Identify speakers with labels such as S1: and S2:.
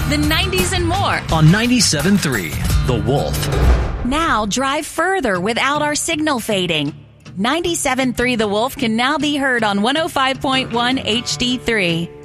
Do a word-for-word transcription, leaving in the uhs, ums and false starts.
S1: the nineties, and more.
S2: On ninety-seven point three, The Wolf.
S1: Now drive further without our signal fading. ninety-seven point three The Wolf can now be heard on one oh five point one H D three.